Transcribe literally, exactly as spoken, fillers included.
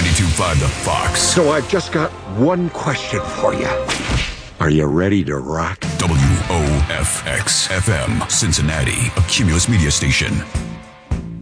ninety-two point five The Fox. So I've just got one question for you. Are you ready to rock? W O F X F M, Cincinnati, a Cumulus media station.